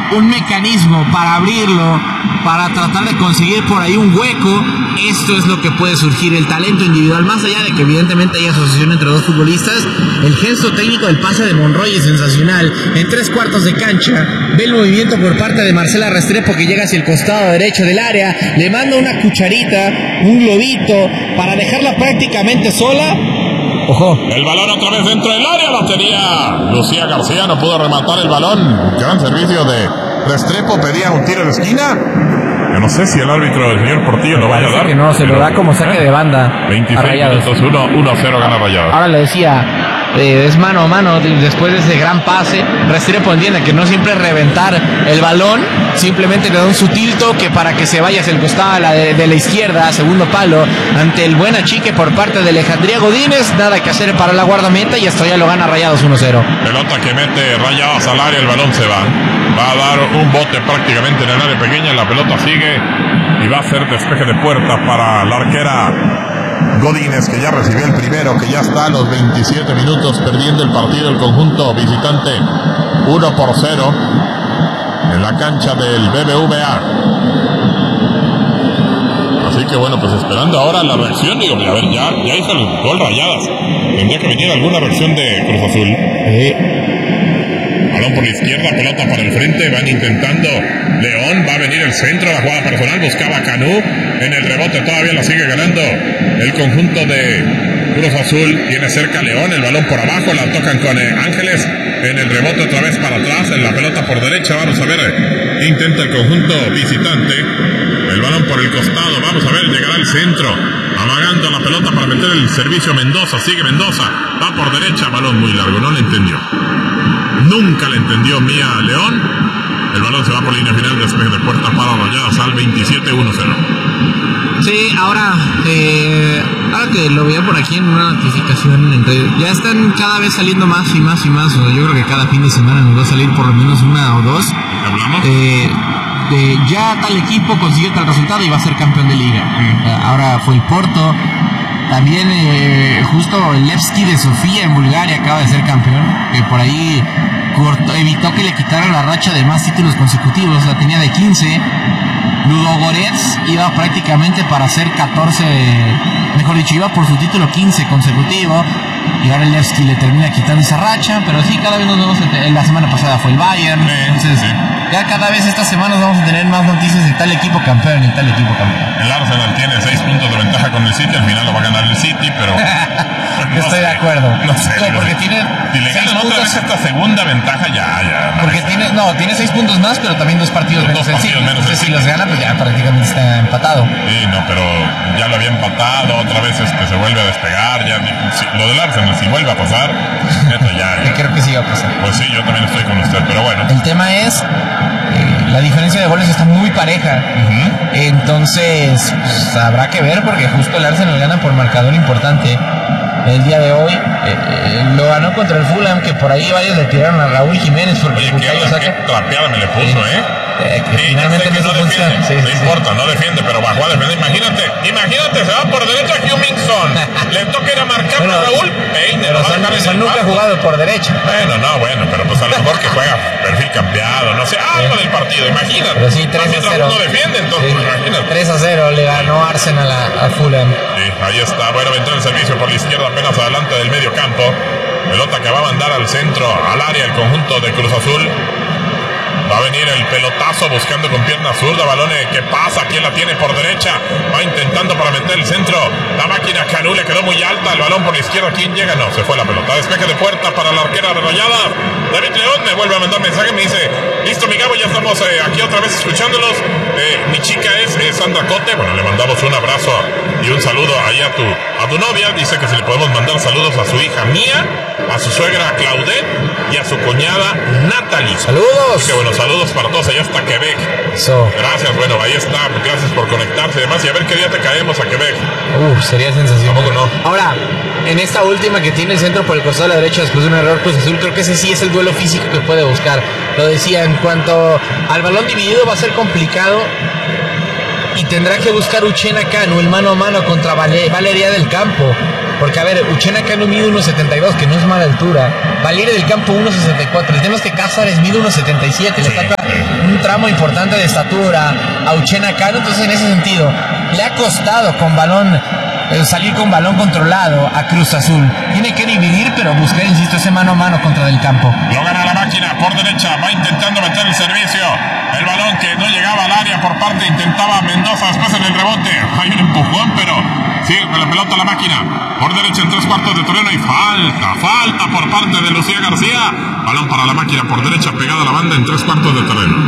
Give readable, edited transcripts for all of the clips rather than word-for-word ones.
un mecanismo para abrirlo, para tratar de conseguir por ahí un hueco, esto es lo que puede surgir, el talento individual, más allá de que evidentemente hay asociación entre dos futbolistas. El gesto técnico del pase de Monroy es sensacional, en 3/4 de cancha, ve el movimiento por parte de Marcela Restrepo que llega hacia el costado derecho del área, le manda una cucharita, un globito, para dejarla prácticamente sola. Ojo. El balón otra vez dentro del área, la tenía Lucía García, no pudo rematar el balón. Gran servicio de Restrepo, pedía un tiro de esquina. Yo no sé si el árbitro, el señor Portillo, lo vaya a dar. Que no, se lo da como saque de banda. 26 minutos, 1-0 gana Rayados. Ahora le decía, es mano a mano después de ese gran pase. Restrepo entiende que no siempre es reventar el balón, simplemente le da un sutil toque para que se vaya hacia el costado de la izquierda, segundo palo, ante el buen achique por parte de Alejandría Godínez. Nada que hacer para la guardameta y esto ya lo gana Rayados 1-0. Pelota que mete Rayados al área, el balón se va. Va a dar un bote prácticamente en el área pequeña, la pelota sigue y va a ser despeje de puerta para la arquera Godínez, que ya recibió el primero, que ya está a los 27 minutos perdiendo el partido el conjunto visitante 1-0 en la cancha del BBVA. Así que bueno, pues esperando ahora la reacción, digo, a ver, ya hizo el gol Rayadas, tendría que venir alguna reacción de Cruz Azul. Balón por la izquierda, pelota para el frente, van intentando León, va a venir el centro, la jugada personal, buscaba Canú, en el rebote todavía la sigue ganando el conjunto de Cruz Azul, tiene cerca León, el balón por abajo, la tocan con Ángeles, en el rebote otra vez para atrás, en la pelota por derecha, vamos a ver, intenta el conjunto visitante, el balón por el costado, vamos a ver, llegará al centro, amagando la pelota para meter el servicio Mendoza, sigue Mendoza, va por derecha, balón muy largo, no le entendió. Nunca le entendió Mía León. El balón se va por línea final, despeje de puerta para Rayadas al 27-1-0. Sí, ahora que lo veo por aquí en una notificación, ya están cada vez saliendo más y más y más. O sea, yo creo que cada fin de semana nos va a salir por lo menos una o dos. ¿Qué hablamos? Ya tal equipo consiguió tal resultado y va a ser campeón de liga. Ahora fue el Porto. También justo el Levski de Sofía en Bulgaria acaba de ser campeón, que por ahí evitó que le quitaran la racha de más títulos consecutivos, la tenía de 15. Ludogorets iba prácticamente para hacer 14, mejor dicho, iba por su título 15 consecutivo, y ahora el Levski le termina quitando esa racha, pero sí, cada vez nos vemos, la semana pasada fue el Bayern, entonces ya cada vez estas semanas vamos a tener más noticias de tal equipo campeón y tal equipo campeón. El Arsenal tiene 6 puntos de ventaja con el City, al final lo va a ganar el City, pero no estoy de acuerdo. No sé, no, porque tiene si le ganan otra vez esta segunda ventaja, ya. Porque tiene 6 puntos más, pero también 2 partidos menos. Entonces, si los gana, pues ya prácticamente está empatado. Sí, no, pero ya lo había empatado, otra vez se vuelve a despegar, ya lo del Arsenal, si vuelve a pasar, esto ya. Creo que sí va a pasar. Pues sí, yo también estoy con usted, pero bueno. El tema es, la diferencia de goles está muy pareja. Entonces, pues, habrá que ver, porque justo el Arsenal gana por marcador importante. El día de hoy lo ganó contra el Fulham, que por ahí varios le tiraron a Raúl Jiménez porque qué trapeada me le puso, que finalmente no funciona. No importa, no defiende, pero bajó a defender. Imagínate, se va por derecha Hugh Mixon. Le toca ir a marcar a Raúl Peine. Pero nunca ha jugado por derecha. Bueno, pero pues a lo mejor que juega perfil cambiado, no sé, algo del partido, imagínate. Pero sí, 3-0. No defiende, entonces, imagínate. 3-0 le ganó Arsenal a Fulham. Sí, ahí está. Bueno, entró el servicio por la izquierda, apenas adelante del medio campo. Pelota que va a mandar al centro, al área, el conjunto de Cruz Azul. Va a venir el pelotazo buscando con pierna zurda. Balón que pasa. ¿Quién la tiene por derecha? Va intentando para meter el centro. La máquina Canú le quedó muy alta. El balón por la izquierda. ¿Quién llega? No, se fue la pelota. Despeje de puerta para la arquera de Rayadas. David León me vuelve a mandar mensaje. Me dice: listo, mi Gabo, ya estamos aquí otra vez escuchándolos. Mi chica es Sandra Cote. Bueno, le mandamos un abrazo y un saludo ahí a tu novia. Dice que si le podemos mandar saludos a su hija Mía, a su suegra Claudette y a su cuñada Natalie. ¡Saludos! Así que bueno, saludos para todos allá hasta Quebec. Eso. Gracias, bueno, ahí está. Gracias por conectarse y demás. Y a ver qué día te caemos a Quebec. Sería sensacional. Tampoco no. Ahora, en esta última que tiene el centro por el costado de la derecha después de un error Cruz Azul, creo que ese sí es el duelo físico que puede buscar. Lo decía, en cuanto al balón dividido va a ser complicado y tendrá que buscar Uchenna Kanu el mano a mano contra Valeria del Campo. Porque, a ver, Uchenna Kanu mide 1.72, que no es mala altura. Valeria del Campo 1.64. El tema es que Cázares mide 1.77. Le saca un tramo importante de estatura a Uchenna Kanu. Entonces, en ese sentido, le ha costado con balón salir con balón controlado a Cruz Azul. Tiene que dividir, pero buscar, insisto, ese mano a mano contra Del Campo. Lo gana la máquina por derecha, va intentando meter el servicio. El balón que no llegaba al área por parte, intentaba Mendoza después en el rebote. Hay un empujón, pero sigue con la pelota la máquina. Por derecha en 3/4 de terreno y falta por parte de Lucía García. Balón para la máquina por derecha, pegada a la banda en 3/4 de terreno.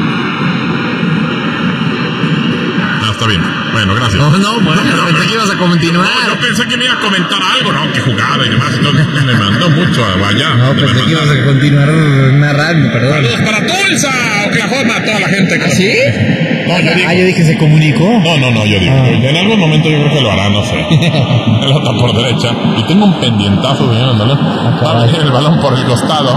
Está bien, bueno, gracias. No, bueno, pensé que ibas a continuar. No, yo pensé que me iba a comentar algo, ¿no? Que jugaba y demás, entonces me mandó mucho allá. No, pensé que ibas a continuar narrando, perdón. Saludos para Tulsa, Oklahoma, toda la gente. ¿Sí? No, yo dije, ¿se comunicó? No, yo digo, en algún momento yo creo que lo hará, no sé. Pelota por derecha, y tengo un pendientazo, señor, va a meter el balón por el costado.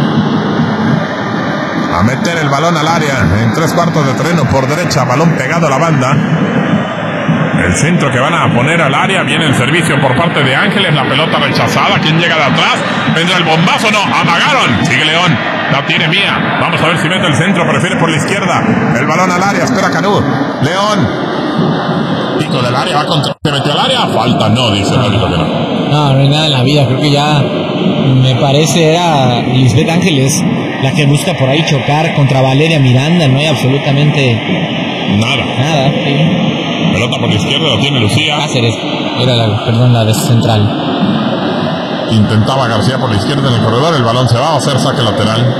A meter el balón al área, en 3/4 de terreno por derecha, balón pegado a la banda. El centro que van a poner al área, viene el servicio por parte de Ángeles, la pelota rechazada, ¿quién llega de atrás? ¿Vendrá el bombazo? No, amagaron, sigue León, la tiene Mía, vamos a ver si mete el centro, prefiere por la izquierda, el balón al área, espera Canú, León, pico del área, va contra, se metió al área, falta, no, dice el árbitro que no. No hay nada en la vida, creo que ya, me parece, era Lisbeth Ángeles la que busca por ahí chocar contra Valeria Miranda, no hay absolutamente nada, sí. Pelota por la izquierda, lo tiene Lucía. Cáceres, era la de central. Intentaba García por la izquierda en el corredor, el balón se va a hacer saque lateral.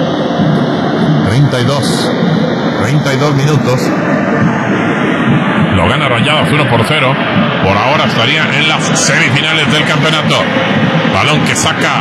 32 minutos. Lo gana Rayadas 1-0. Por ahora estaría en las semifinales del campeonato. Balón que saca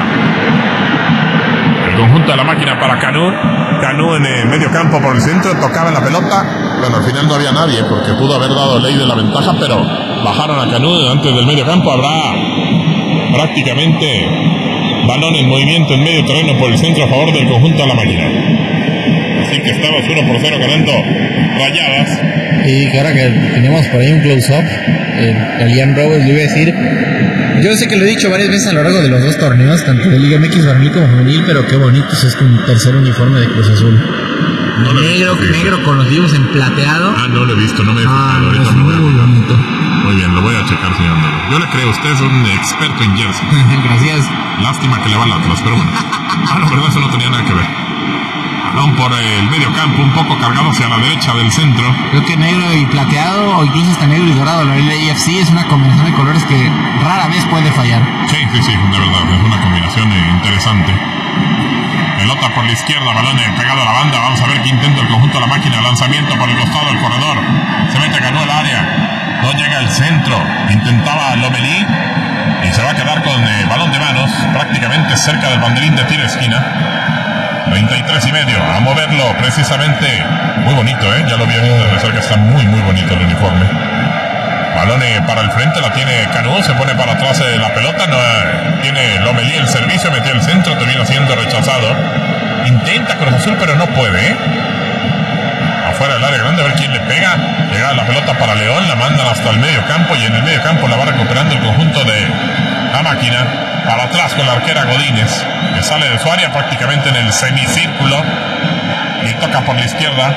el conjunto de la máquina para Canú en el medio campo por el centro, tocaba la pelota. Bueno, al final no había nadie porque pudo haber dado ley de la ventaja, pero bajaron a Canú antes del medio campo. Habrá prácticamente balón en movimiento en medio terreno por el centro a favor del conjunto de la máquina. Así que estamos 1-0 ganando Rayadas. Y que ahora que tenemos por ahí un close-up, el Ian Robles le iba a decir, yo sé que lo he dicho varias veces a lo largo de los dos torneos, tanto de Liga MX varonil como femenil, pero qué bonito es con un tercer uniforme de Cruz Azul. No negro con los divos en plateado. No lo he visto, no me he fijado. Ahorita es muy bonito. Muy bien, lo voy a checar, señor Andrés. Yo le creo, usted es un experto en jersey. Gracias. Lástima que le va al Atlas, pero bueno. La verdad eso no tenía nada que ver. Balón por el medio campo, un poco cargado hacia la derecha del centro. Creo que negro y plateado, o incluso hasta negro y dorado, la AFC es una combinación de colores que rara vez puede fallar. Sí, de verdad, es una combinación interesante. Pelota por la izquierda, balón pegado a la banda. Vamos a ver qué intenta el conjunto de la máquina. Lanzamiento por el costado del corredor. Se mete, ganó el área. No llega al centro. Intentaba Lomelí. Y se va a quedar con balón de manos. Prácticamente cerca del banderín de tiro esquina. 33.5. A moverlo precisamente. Muy bonito, ya lo vi desde cerca. Está muy bonito el uniforme. Balón para el frente, la tiene Canú, se pone para atrás la pelota, no tiene Lomelí el servicio, metió el centro, termina siendo rechazado. Intenta Cruz Azul, pero no puede. Afuera del área grande, a ver quién le pega. Llega la pelota para León, la mandan hasta el medio campo y en el medio campo la va recuperando el conjunto de la máquina. Para atrás con la arquera Godínez, que sale de su área prácticamente en el semicírculo y toca por la izquierda.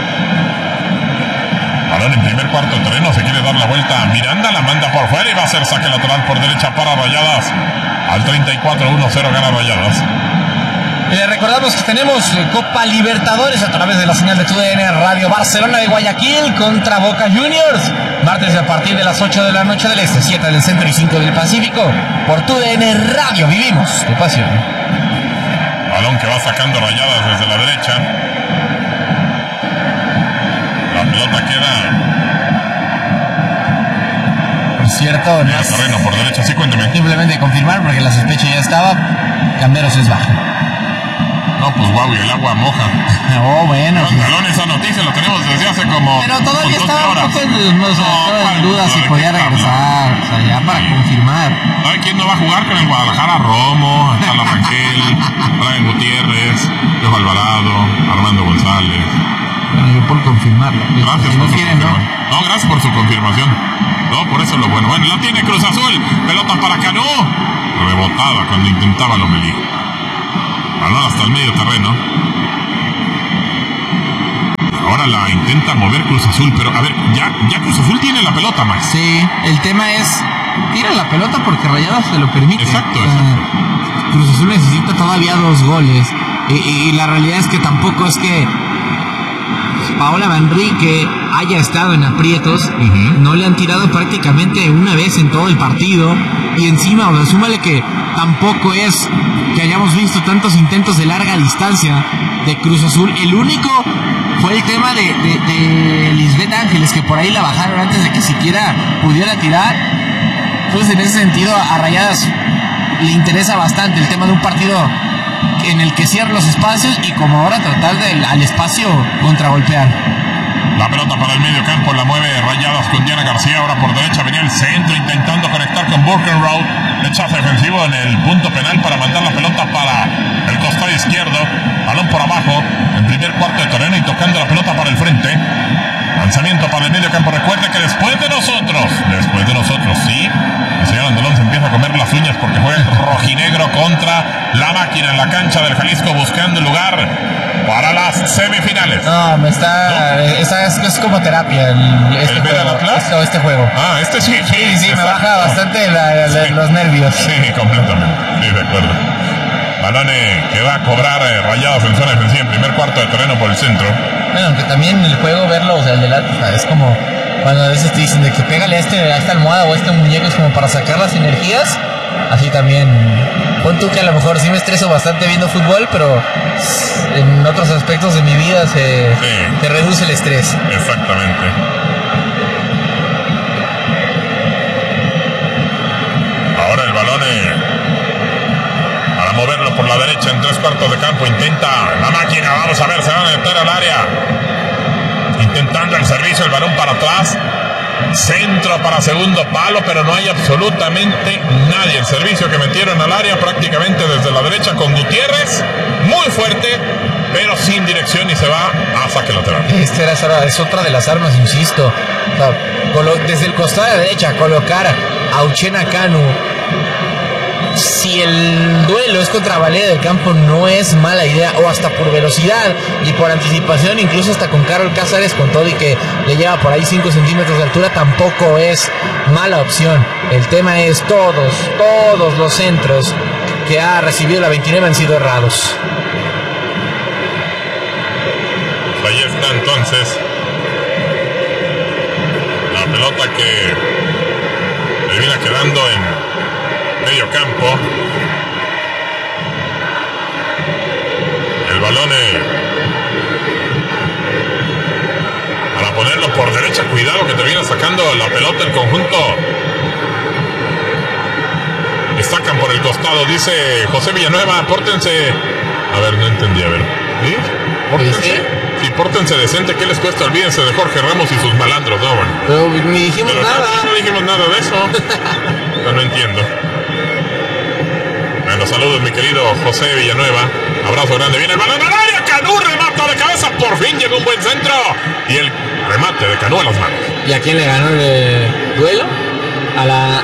Balón en primer cuarto terreno, se quiere dar la vuelta a Miranda, la manda por fuera y va a ser saque lateral por derecha para Rayadas. Al 34, 1-0 gana Rayadas. Recordamos que tenemos Copa Libertadores a través de la señal de TUDN Radio. Barcelona de Guayaquil contra Boca Juniors. Martes a partir de las 8 de la noche del este, 7 del centro y 5 del Pacífico. Por TUDN Radio vivimos tu pasión. Balón que va sacando Rayadas desde la derecha. La pelota queda. Por cierto, en el terreno por derecha, sí, cuénteme. Simplemente confirmar porque la sospecha ya estaba. Camberos es bajo. No, pues guau, y el agua moja. Bueno. Pantalón, esa noticia lo tenemos desde hace como. Pero todavía estaba un poco en duda si podía regresar. O sea, ya para confirmar. ¿Sabe quién no va a jugar con el Guadalajara? Romo, Carla Rangel, Brian Gutiérrez, Leo Alvarado, Armando González. Bueno, yo por confirmarlo. Gracias si por no su quieren, confirmación. No, gracias por su confirmación. No, por eso es lo bueno. Bueno, la tiene Cruz Azul. Pelota para Cano. Rebotada cuando intentaba Lomelí. Balón hasta el medio terreno. Ahora la intenta mover Cruz Azul, pero a ver, ya Cruz Azul tiene la pelota, Max. Sí, el tema es, tira la pelota porque Rayados se lo permite. Exacto. Cruz Azul necesita todavía 2 goles. Y la realidad es que tampoco es que Paola Manrique haya estado en aprietos. No le han tirado prácticamente una vez en todo el partido. Y encima, o sea, súmale que tampoco es que hayamos visto tantos intentos de larga distancia de Cruz Azul. El único fue el tema de Lisbeth Ángeles, que por ahí la bajaron antes de que siquiera pudiera tirar. Entonces, en ese sentido, a Rayadas le interesa bastante el tema de un partido en el que cierra los espacios y como ahora tratar al espacio contragolpear. La pelota para el medio campo, la mueve Rayadas con Diana García. Ahora por derecha venía el centro intentando conectar con Burkenroth. Rechazo defensivo en el punto penal para mandar la pelota para el costado izquierdo. Balón por abajo en primer cuarto de terreno y tocando la pelota para el frente. Lanzamiento para el medio campo. Recuerde que después de nosotros, sí, el señor Andalón se empieza a comer las uñas porque juega el rojinegro contra la máquina en la cancha del Jalisco buscando lugar para las semifinales. No, es como terapia este juego. Ah, este sí. Sí, me baja bastante los nervios. Sí, completamente. Sí, de acuerdo. Balón que va a cobrar Rayados en zona defensiva en primer cuarto de terreno por el centro. Bueno, aunque también el juego verlo, o sea, el de es como cuando a veces te dicen de que pégale a esta almohada o a este muñeco, es como para sacar las energías. Así también, pon tú que a lo mejor sí me estreso bastante viendo fútbol, pero en otros aspectos de mi vida se reduce el estrés. Exactamente. Ahora el balón para moverlo por la derecha en 3/4 de campo. Intenta la máquina, vamos a ver, se van a meter al área. Intentando el servicio, el balón para atrás. Centro para segundo palo, pero no hay absolutamente nadie. El servicio que metieron al área prácticamente desde la derecha con Gutiérrez, muy fuerte, pero sin dirección y se va a saque lateral. Es otra de las armas, insisto. O sea, desde el costado de la derecha, colocar a Uchenna Kanu. Si el duelo es contra Valera del Campo, no es mala idea, o hasta por velocidad y por anticipación, incluso hasta con Carol Cázares, con todo y que le lleva por ahí 5 centímetros de altura, tampoco es mala opción. El tema es todos los centros que ha recibido la 29 han sido errados. Ahí está entonces la pelota que le viene quedando en medio campo. El balón para ponerlo por derecha. Cuidado que te viene sacando la pelota el conjunto. Le sacan por el costado, dice José Villanueva. Pórtense. A ver, no entendí, a ver. ¿Sí? Pórtense. Sí, pórtense decente. ¿Qué les cuesta? Olvídense de Jorge Ramos y sus malandros, ¿no? Bueno. Pero ni dijimos nada. No dijimos nada de eso. Yo no entiendo. Bueno, saludos mi querido José Villanueva. Abrazo grande. Viene el balón al área. Canú remata de cabeza. Por fin llegó un buen centro. Y el remate de Canú a las manos. ¿Y a quién le ganó el duelo? A la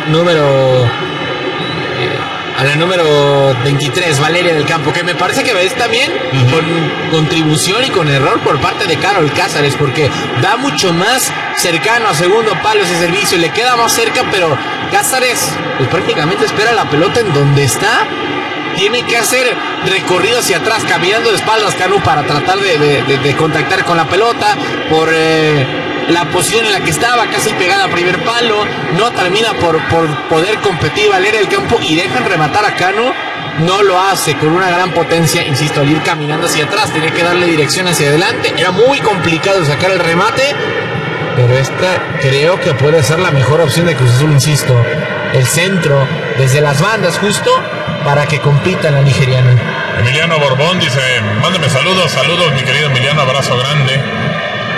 número 23, Valeria del Campo, que me parece que es también con contribución y con error por parte de Carol Cázares, porque da mucho más cercano a segundo palo ese servicio, le queda más cerca, pero Cázares pues prácticamente espera la pelota en donde está. Tiene que hacer recorrido hacia atrás, caminando de espaldas Canú para tratar de contactar con la pelota por la posición en la que estaba, casi pegada a primer palo. No termina por poder competir Valeria del Campo y dejan rematar a Canú. No lo hace con una gran potencia, insisto, al ir caminando hacia atrás, tenía que darle dirección hacia adelante. Era muy complicado sacar el remate, pero esta creo que puede ser la mejor opción de Cruz Azul, insisto. El centro, desde las bandas justo, para que compita la nigeriana. Emiliano Borbón dice, mándame saludos mi querido Emiliano, abrazo grande.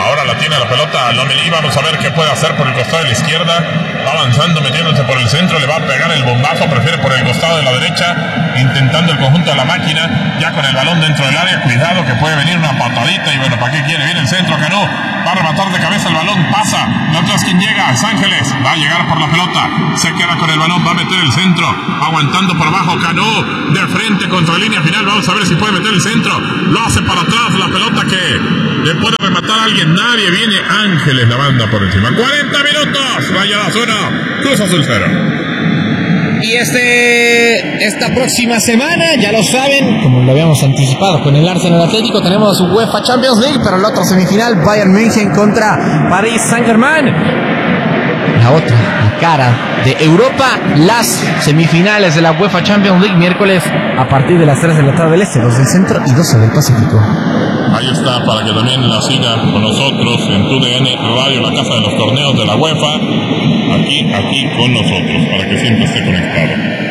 Ahora la tiene la pelota Lomelí. Vamos a ver qué puede hacer por el costado de la izquierda. Va avanzando, metiéndose por el centro. Le va a pegar el bombazo. Prefiere por el costado de la derecha. Intentando el conjunto de la máquina. Ya con el balón dentro del área. Cuidado que puede venir una patadita. Y bueno, ¿para qué quiere? Viene el centro. Cano va a rematar de cabeza el balón. Pasa. No es quien llega. Es Ángeles. Va a llegar por la pelota. Se queda con el balón. Va a meter el centro. Aguantando por abajo. Cano de frente contra la línea final. Vamos a ver si puede meter el centro. Lo hace para atrás. La pelota que le puede rematar a alguien. Nadie. Viene Ángeles. La banda por encima. 40 minutos. Rayadas 1. Cruz Azul 0. Y esta próxima semana, ya lo saben, como lo habíamos anticipado con el Arsenal Atlético, tenemos UEFA Champions League, pero la otra semifinal, Bayern München contra Paris Saint-Germain. La otra, la cara de Europa, las semifinales de la UEFA Champions League, miércoles a partir de las 3 de la tarde del Este, 2 del Centro y 12 del Pacífico. Ahí está, para que también la siga con nosotros en TUDN Radio, la casa de los torneos de la UEFA. Aquí con nosotros, para que siempre esté conectado.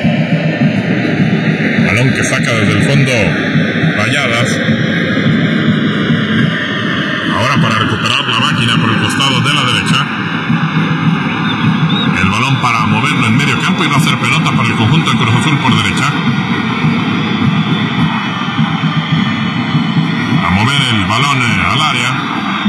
Balón que saca desde el fondo Rayadas. Ahora para recuperar la máquina por el costado de la derecha. El balón para moverlo en medio campo y va a hacer pelota para el conjunto de Cruz Azul por derecha. A mover el balón al área.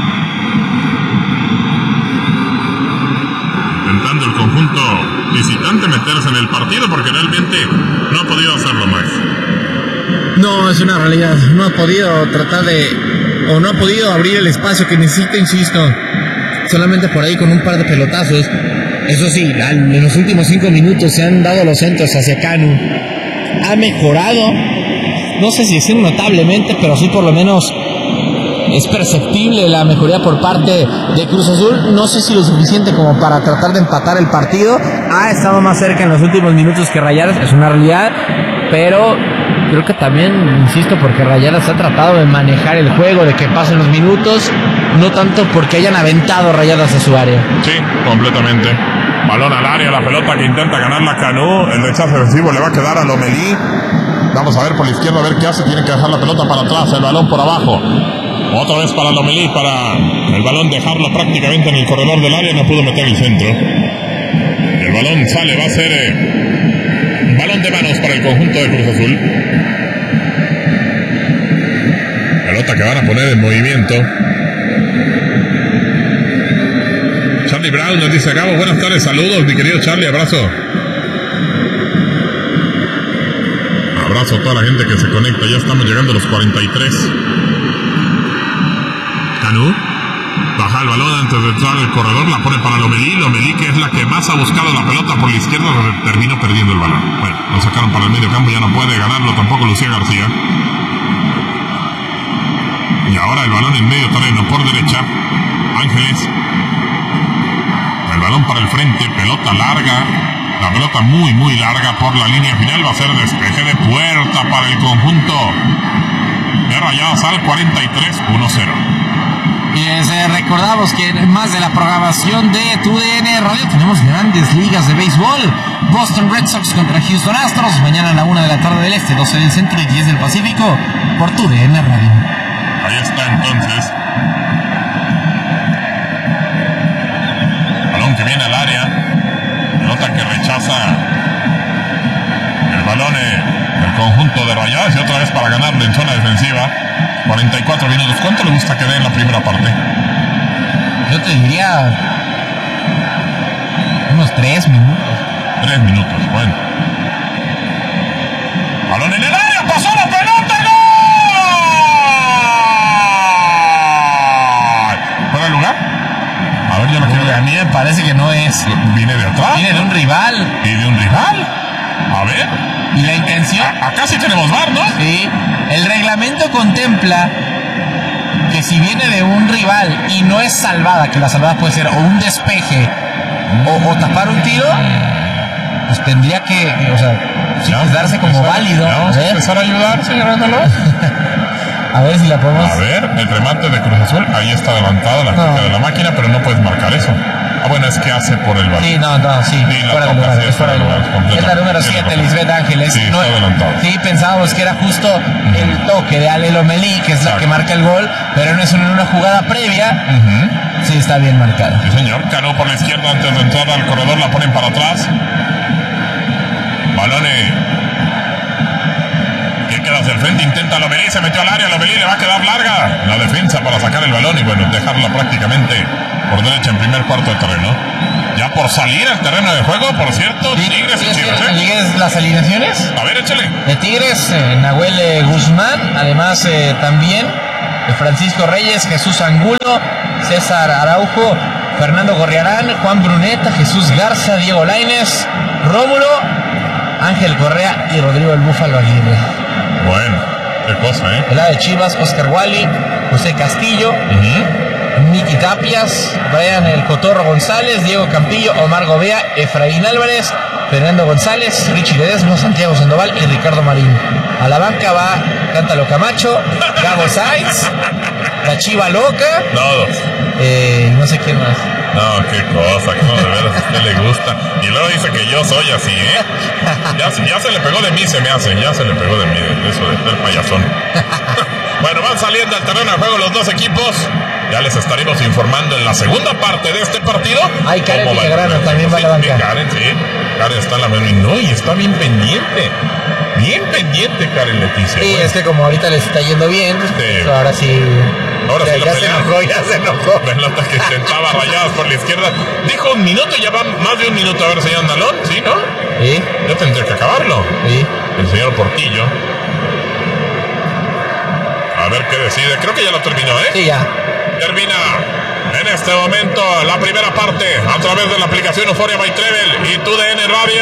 Intentando el conjunto visitante meterse en el partido porque realmente no ha podido hacerlo más. No, es una realidad. No ha podido no ha podido abrir el espacio que necesita, insisto. Solamente por ahí con un par de pelotazos. Eso sí, en los últimos 5 minutos se han dado los centros hacia Canu. Ha mejorado. No sé si decir notablemente, pero sí por lo menos es perceptible la mejoría por parte de Cruz Azul. No sé si lo suficiente como para tratar de empatar el partido. Ha estado más cerca en los últimos minutos que Rayadas, es una realidad. Pero creo que también, insisto, porque Rayadas ha tratado de manejar el juego, de que pasen los minutos, no tanto porque hayan aventado Rayadas a su área. Sí, completamente. Balón al área, la pelota que intenta ganar la Canu. El rechazo defensivo le va a quedar a Lomelí. Vamos a ver por la izquierda, a ver qué hace. Tiene que dejar la pelota para atrás, el balón por abajo. Otra vez para Lomelí, para el balón dejarlo prácticamente en el corredor del área. No pudo meter el centro. El balón sale, va a ser balón de manos para el conjunto de Cruz Azul. Pelota que van a poner en movimiento. Charlie Brown nos dice: Gabo, buenas tardes, saludos, mi querido Charlie, abrazo. Abrazo a toda la gente que se conecta, ya estamos llegando a los 43. Canu baja el balón antes de entrar al corredor, la pone para Lomelí, que es la que más ha buscado la pelota por la izquierda, terminó perdiendo el balón. Bueno, lo sacaron para el medio campo, ya no puede ganarlo tampoco Lucía García. Y ahora el balón en medio terreno por derecha, Ángeles. El balón para el frente, pelota larga, la pelota muy larga por la línea final, va a ser despeje de puerta para el conjunto de Rayadas al 43, 1-0. Y les recordamos que más de la programación de TUDN Radio tenemos grandes ligas de béisbol. Boston Red Sox contra Houston Astros, mañana a la 1 de la tarde del Este, 12 del Centro y 10 del Pacífico, por TUDN Radio. Ahí está entonces. Balón que viene al área. Pelota que rechaza el balón del conjunto de Rayadas y otra vez para ganarle en zona defensiva. 44 minutos. ¿Cuánto le gusta que dé en la primera parte? Yo te diría unos 3 minutos. 3 minutos, bueno. Balón en el área, pasó la pelota, ¡gol! ¿Fuera de lugar? A ver, yo lo quiero. A mí me parece que no es. ¿Viene de atrás? Viene de un rival. ¿Y de un rival? A ver. ¿Y la intención? Acá sí tenemos VAR, ¿no? Sí. El reglamento contempla que si viene de un rival y no es salvada, que la salvada puede ser o un despeje o tapar un tiro, pues tendría que, pues darse como válido. Vamos a empezar a ayudar, señor Ándalo. A ver si la podemos. A ver, el remate de Cruz Azul, ahí está adelantada la chica de la máquina, pero no puedes marcar eso. Bueno, es que hace por el balón. Sí, fuera de lugar, es fuera de lugar. Es la número 7, Lisbeth Ángeles. Sí, no, sí, pensábamos que era justo el toque de Ale Lomelí, que es la que marca el gol, pero no es en una jugada previa. Sí, está bien marcada. Sí, señor. Cano por la izquierda antes de entrar al corredor, la ponen para atrás. Balone. Que queda hacia el frente, intenta Lomelí, se metió al área, Lomelí le va a quedar larga la defensa para sacar el balón y bueno, dejarla prácticamente por derecha en primer cuarto de terreno. Ya por salir al terreno de juego, por cierto, sí, Tigres y Chivas. ¿Tigres las alineaciones? A ver, échale. De Tigres, Nahuel Guzmán, además también Francisco Reyes, Jesús Angulo, César Araujo, Fernando Gorriarán, Juan Bruneta, Jesús Garza, Diego Lainez, Rómulo, Ángel Correa y Rodrigo el Búfalo Aguirre. Bueno, qué cosa, ¿eh? El lado de Chivas, Oscar Wally, José Castillo, Miki Tapias, Brian El Cotorro González, Diego Campillo, Omar Gobea, Efraín Álvarez, Fernando González, Richie Ledesma, Santiago Sandoval y Ricardo Marín. A la banca va Cántalo Camacho, Gabo Sainz, la Chiva Loca, no sé quién más. No, qué cosa, que no, de veras a usted le gusta. Y luego dice que yo soy así, ¿eh? Ya se le pegó de mí, ya se le pegó de mí, de eso de ser payasón. Bueno, van saliendo al terreno de juego los dos equipos. Ya les estaremos informando en la segunda parte de este partido. Ay, Karen Villagrana también va a la banca. Karen está en la mano y está bien pendiente. Bien pendiente, Karen Leticia. Sí, es que como ahorita les está yendo bien, pues ahora sí. Ahora sí ya se enojó. Pelota que intentaba Rayadas por la izquierda. Dijo un minuto, ya va más de un minuto. A ver, señor Andalón, ¿sí, no? Sí. Ya tendría que acabarlo. Sí. El señor Portillo. A ver qué decide. Creo que ya lo terminó, ¿eh? Sí, ya. Termina en este momento la primera parte a través de la aplicación Euphoria by Trevel y TUDN Radio.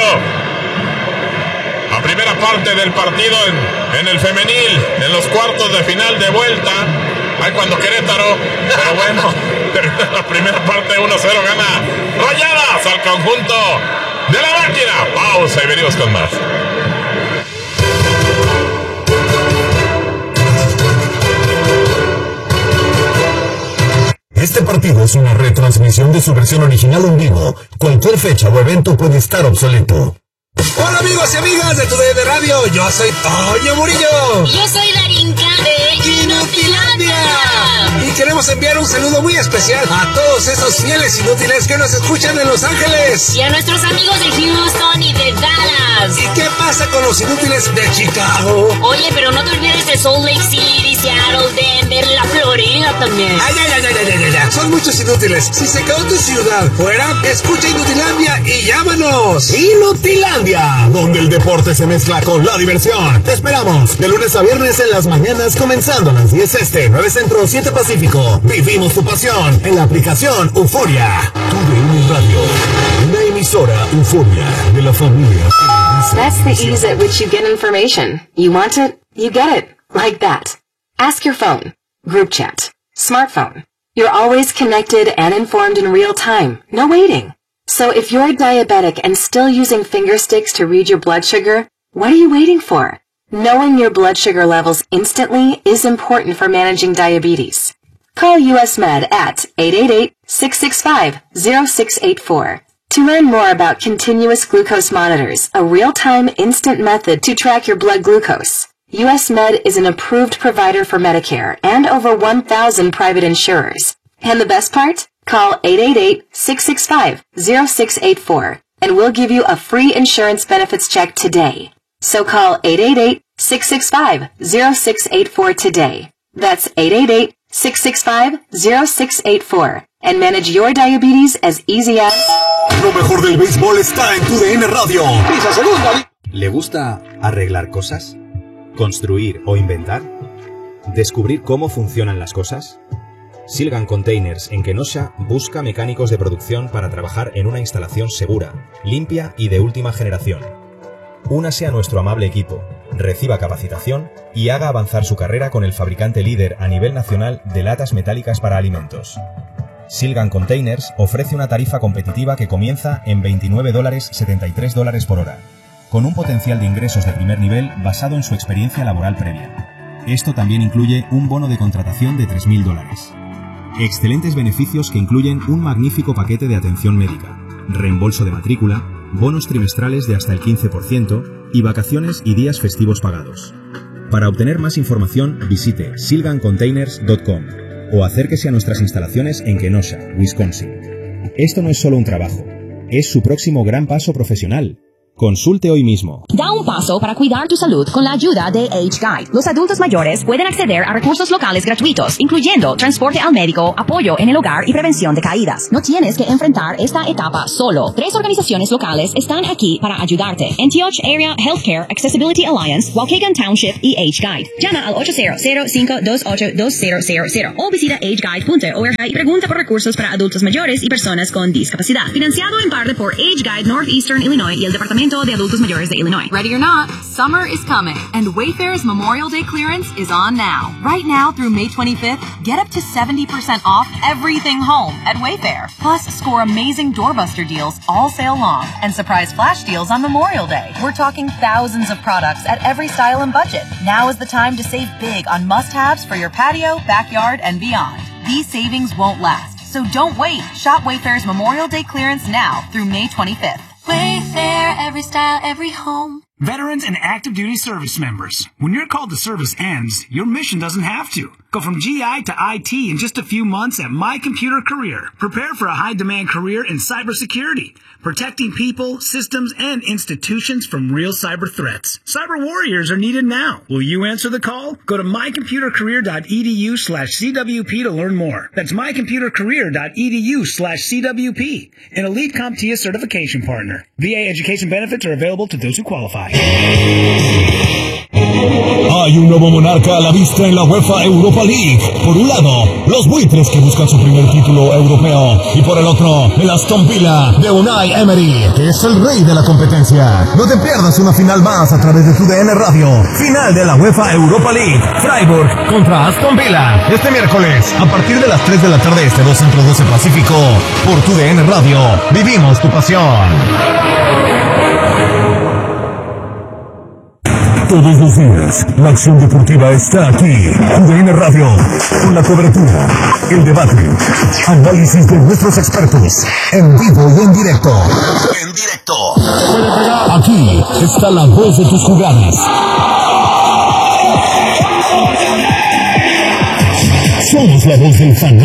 La primera parte del partido en el femenil, en los cuartos de final de vuelta. Ahí cuando Querétaro, pero bueno, termina la primera parte 1-0, gana Rayadas al conjunto de la máquina. Pausa y venimos con más. Este partido es una retransmisión de su versión original en vivo. Cualquier fecha o evento puede estar obsoleto. Hola amigos y amigas de TUDN Radio, yo soy Toño Murillo. Yo soy Darinka de Inutilandia. Y queremos enviar un saludo muy especial a todos esos fieles inútiles que nos escuchan en Los Ángeles. Y a nuestros amigos de Houston y de Dallas. ¿Y qué pasa con los inútiles de Chicago? Oye, pero no te olvides de Salt Lake City, Seattle, Denver, la Florida también. Ay. Son muchos inútiles. Si se quedó tu ciudad fuera, escucha Inutilandia y llámanos. Inutilandia, donde el deporte se mezcla con la diversión. Te esperamos de lunes a viernes en las mañanas, comenzando a las 10 este, 9 centro, 7 pacífico. Vivimos tu pasión en la aplicación Euphoria. TUDN Radio, una emisora Euphoria de la familia. That's the ease at which you get information. You want it, you get it. Like that. Ask your phone. Group chat. Smartphone. You're always connected and informed in real time. No waiting. So if you're diabetic and still using finger sticks to read your blood sugar, what are you waiting for? Knowing your blood sugar levels instantly is important for managing diabetes. Call US Med at 888-665-0684. To learn more about continuous glucose monitors, a real-time instant method to track your blood glucose, US Med is an approved provider for Medicare and over 1,000 private insurers. And the best part? Call 888-665-0684 and we'll give you a free insurance benefits check today. So call 888-665-0684 today. That's 888-665-0684 and manage your diabetes as easy as... Lo mejor del béisbol está en TUDN Radio. Pisa segunda. ¿Le gusta arreglar cosas? ¿Construir o inventar? ¿Descubrir cómo funcionan las cosas? Silgan Containers en Kenosha busca mecánicos de producción para trabajar en una instalación segura, limpia y de última generación. Únase a nuestro amable equipo, reciba capacitación y haga avanzar su carrera con el fabricante líder a nivel nacional de latas metálicas para alimentos. Silgan Containers ofrece una tarifa competitiva que comienza en $29.73 por hora, con un potencial de ingresos de primer nivel basado en su experiencia laboral previa. Esto también incluye un bono de contratación de $3,000. Excelentes beneficios que incluyen un magnífico paquete de atención médica, reembolso de matrícula, bonos trimestrales de hasta el 15% y vacaciones y días festivos pagados. Para obtener más información, visite silgancontainers.com o acérquese a nuestras instalaciones en Kenosha, Wisconsin. Esto no es solo un trabajo, es su próximo gran paso profesional. Consulte hoy mismo. Da un paso para cuidar tu salud con la ayuda de Age Guide. Los adultos mayores pueden acceder a recursos locales gratuitos, incluyendo transporte al médico, apoyo en el hogar y prevención de caídas. No tienes que enfrentar esta etapa solo. 3 organizaciones locales están aquí para ayudarte: Antioch Area Healthcare Accessibility Alliance, Waukegan Township y Age Guide. Llama al 800-528-2000 o visita ageguide.org y pregunta por recursos para adultos mayores y personas con discapacidad. Financiado en parte por Age Guide Northeastern Illinois y el Departamento de Adultos Mayores de Illinois. Ready or not, summer is coming, and Wayfair's Memorial Day clearance is on now. Right now through May 25th, get up to 70% off everything home at Wayfair. Plus, score amazing doorbuster deals all sale long and surprise flash deals on Memorial Day. We're talking thousands of products at every style and budget. Now is the time to save big on must-haves for your patio, backyard, and beyond. These savings won't last, so don't wait. Shop Wayfair's Memorial Day clearance now through May 25th. Wayfair, every style, every home. Veterans and active duty service members, when your call to service ends, your mission doesn't have to. Go from GI to IT in just a few months at My Computer Career. Prepare for a high-demand career in cybersecurity, protecting people, systems, and institutions from real cyber threats. Cyber warriors are needed now. Will you answer the call? Go to mycomputercareer.edu/CWP to learn more. That's mycomputercareer.edu/CWP, an elite CompTIA certification partner. VA education benefits are available to those who qualify. Hay un nuevo monarca a la vista en la UEFA Europa League. Por un lado, los buitres que buscan su primer título europeo. Y por el otro, el Aston Villa de Unai Emery, que es el rey de la competencia. No te pierdas una final más a través de TUDN Radio. Final de la UEFA Europa League. Freiburg contra Aston Villa. Este miércoles, a partir de las 3 de la tarde, este 2 Centro 12 Pacífico. Por TUDN Radio. Vivimos tu pasión. Todos los días, la acción deportiva está aquí. TUDN Radio, con la cobertura, el debate, análisis de nuestros expertos, en vivo y en directo. En directo. Aquí está la voz de tus jugadas. Somos la voz del fanático.